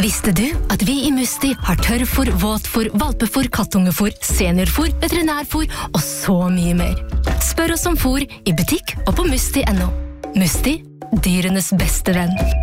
Visste du at vi i Musti har tørrfôr, våtfôr, valpefôr, kattungefôr, seniorfôr, veterinærfôr og så mye mer? Spør oss om fôr i butikk og på musti.no. Musti, dyrenes beste venn.